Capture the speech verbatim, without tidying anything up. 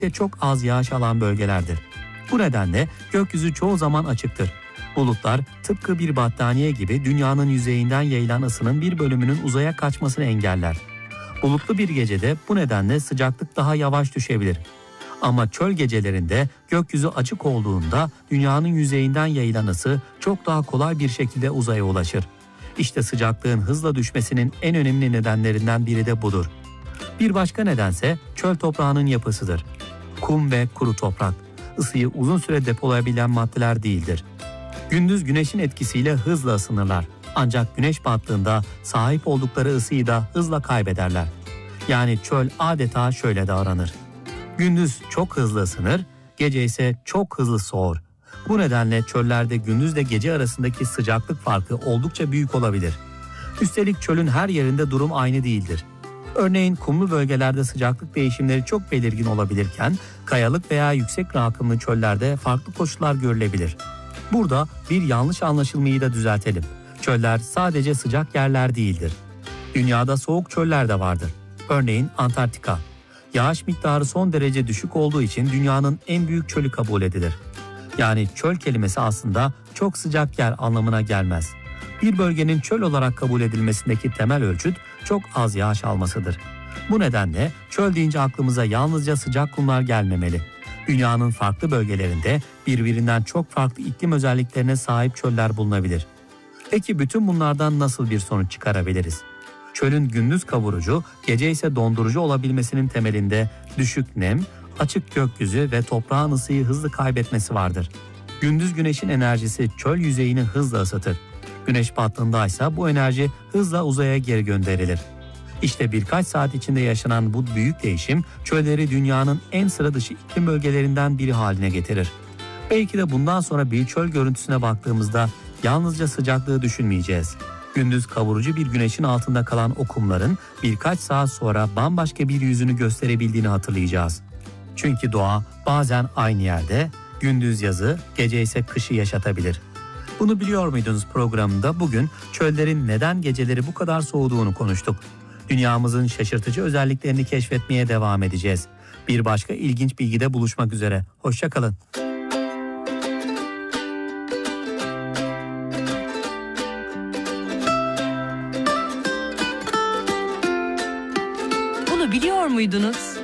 ve çok az yağış alan bölgelerdir. Bu nedenle gökyüzü çoğu zaman açıktır. Bulutlar tıpkı bir battaniye gibi dünyanın yüzeyinden yayılan ısının bir bölümünün uzaya kaçmasını engeller. Bulutlu bir gecede bu nedenle sıcaklık daha yavaş düşebilir. Ama çöl gecelerinde gökyüzü açık olduğunda dünyanın yüzeyinden yayılan ısı çok daha kolay bir şekilde uzaya ulaşır. İşte sıcaklığın hızla düşmesinin en önemli nedenlerinden biri de budur. Bir başka nedense çöl toprağının yapısıdır. Kum ve kuru toprak, ısıyı uzun süre depolayabilen maddeler değildir. Gündüz güneşin etkisiyle hızla ısınırlar. Ancak güneş battığında sahip oldukları ısıyı da hızla kaybederler. Yani çöl adeta şöyle davranır. Gündüz çok hızlı ısınır, gece ise çok hızlı soğur. Bu nedenle çöllerde gündüzle gece arasındaki sıcaklık farkı oldukça büyük olabilir. Üstelik çölün her yerinde durum aynı değildir. Örneğin kumlu bölgelerde sıcaklık değişimleri çok belirgin olabilirken, kayalık veya yüksek rakımlı çöllerde farklı koşullar görülebilir. Burada bir yanlış anlaşılmayı da düzeltelim. Çöller sadece sıcak yerler değildir. Dünyada soğuk çöller de vardır. Örneğin Antarktika. Yağış miktarı son derece düşük olduğu için dünyanın en büyük çölü kabul edilir. Yani çöl kelimesi aslında çok sıcak yer anlamına gelmez. Bir bölgenin çöl olarak kabul edilmesindeki temel ölçüt çok az yağış almasıdır. Bu nedenle çöl deyince aklımıza yalnızca sıcak kumlar gelmemeli. Dünyanın farklı bölgelerinde birbirinden çok farklı iklim özelliklerine sahip çöller bulunabilir. Peki bütün bunlardan nasıl bir sonuç çıkarabiliriz? Çölün gündüz kavurucu, gece ise dondurucu olabilmesinin temelinde düşük nem, açık gökyüzü ve toprağın ısıyı hızlı kaybetmesi vardır. Gündüz güneşin enerjisi çöl yüzeyini hızla ısıtır. Güneş battığında ise bu enerji hızla uzaya geri gönderilir. İşte birkaç saat içinde yaşanan bu büyük değişim çölleri dünyanın en sıra dışı iklim bölgelerinden biri haline getirir. Belki de bundan sonra bir çöl görüntüsüne baktığımızda yalnızca sıcaklığı düşünmeyeceğiz. Gündüz kavurucu bir güneşin altında kalan o kumların birkaç saat sonra bambaşka bir yüzünü gösterebildiğini hatırlayacağız. Çünkü doğa bazen aynı yerde gündüz yazı, gece ise kışı yaşatabilir. Bunu biliyor muydunuz programında bugün çöllerin neden geceleri bu kadar soğuduğunu konuştuk. Dünyamızın şaşırtıcı özelliklerini keşfetmeye devam edeceğiz. Bir başka ilginç bilgide buluşmak üzere. Hoşça kalın. Bunu biliyor muydunuz?